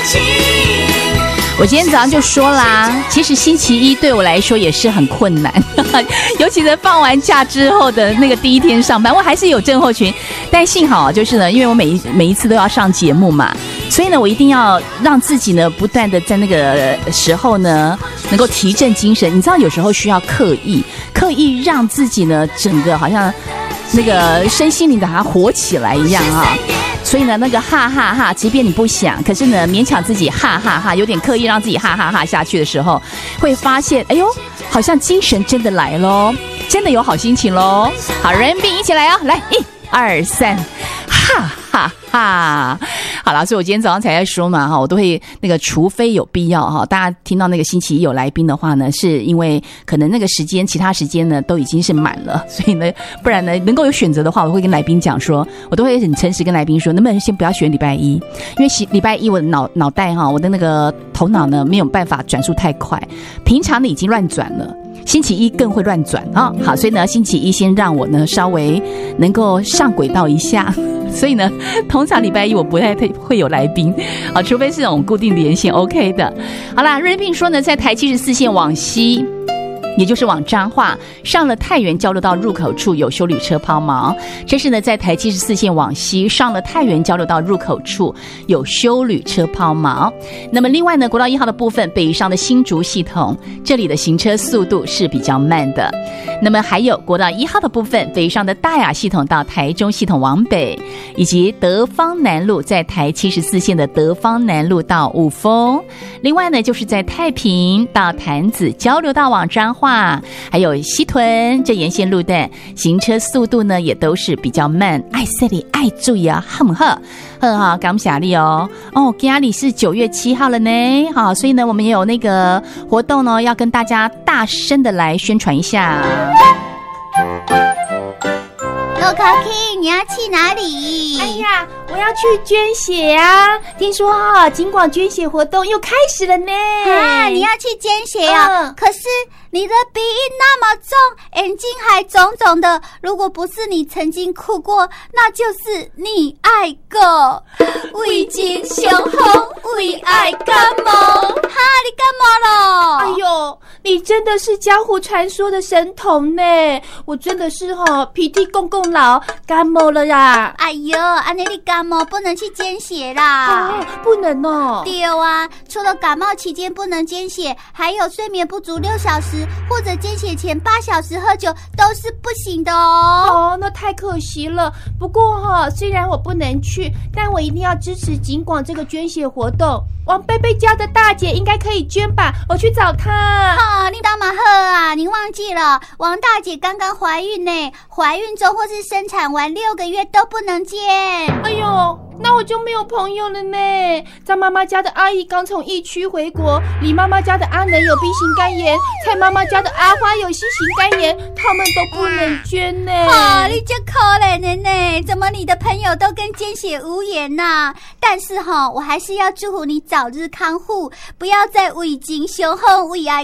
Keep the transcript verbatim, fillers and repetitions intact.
情。 我今天早上就说啦，其实星期一对我来说也是很困难，尤其是放完假之后的那个第一天上班，我还是有症候群。但幸好就是呢，因为我每一每一次都要上节目嘛，所以呢，我一定要让自己呢不断的在那个时候呢能够提振精神。你知道，有时候需要刻意刻意让自己呢整个好像那个身心灵的好像活起来一样啊。所以呢，那个哈哈哈，即便你不想，可是呢，勉强自己哈哈哈，有点刻意让自己哈哈哈下去的时候，会发现，哎呦，好像精神真的来咯，真的有好心情咯。好，人民一起来哦，来，一二三，哈哈哈。好了，所以我今天早上才在说嘛，哈，我都会那个，除非有必要哈，大家听到那个星期一有来宾的话呢，是因为可能那个时间，其他时间呢都已经是满了，所以呢，不然呢，能够有选择的话，我会跟来宾讲说，我都会很诚实跟来宾说，能不能先不要选礼拜一，因为礼拜一我的脑脑袋哈，我的那个头脑呢没有办法转速太快，平常呢已经乱转了。星期一更会乱转啊、哦！好，所以呢，星期一先让我呢稍微能够上轨道一下。所以呢，通常礼拜一我不太会有来宾啊，除非是那种固定连线 OK 的。好啦，瑞平说呢，在台七十四线往西，也就是往彰化上了太原交流道入口处有休旅车抛锚，这是呢在台七十四线往西上了太原交流道入口处有休旅车抛锚。那么另外呢，国道一号的部分北上的新竹系统，这里的行车速度是比较慢的。那么还有国道一号的部分北上的大雅系统到台中系统往北，以及德芳南路在台七十四线的德芳南路到五峰。另外呢，就是在太平到潭子交流道往彰化，还有西屯这沿线路段行车速度呢也都是比较慢，爱这里爱注意啊，好不好？很好，感谢你哦。哦，今天是九月七号了呢，好，所以呢我们也有那个活动呢，要跟大家大声的来宣传一下。 洛卡 King， 你要去哪里？ 哎呀，我要去捐血啊！听说啊，警广捐血活动又开始了呢。 啊，你要去捐血啊、嗯？可是你的鼻音那么重，眼睛还肿肿的，如果不是你曾经哭过，那就是你爱过。为情伤风，为爱感冒。哈，你感冒了？ 哎呦，你真的是江湖传说的神童呢！我真的是哈、哦、鼻涕公公老感冒了呀！ 哎呦，安妮你感冒不能去捐血啦！ 啊，不能哦。 对啊，除了感冒期间不能捐血，还有睡眠不足六小时或者捐血前八小时喝酒都是不行的哦。 哦，那太可惜了。不过哈、哦，虽然我不能去，但我一定要支持警广这个捐血活动。王贝贝家的大姐应该可以捐吧？我去找她。 哦，你当马赫啊，您忘记了，王大姐刚刚怀孕呢，怀孕中或是生产完六个月都不能捐。 哎呦，那我就没有朋友了呢。张妈妈家的阿姨刚从疫区回国，李妈妈家的阿能有 B 型肝炎，蔡妈妈家的阿花有 C 型肝炎，他们都不能捐呢。 哦，你真可怜的呢，怎么你的朋友都跟捐血无缘呐、啊？但是哈、哦，我还是要祝福你早日康复，不要再为情伤风，为爱